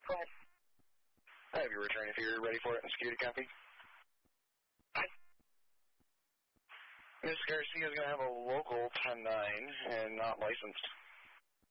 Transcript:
Go ahead. I have your return if you're ready for it. Security copy. Hi. Ms. Garcia is going to have a local 10-9 and not licensed.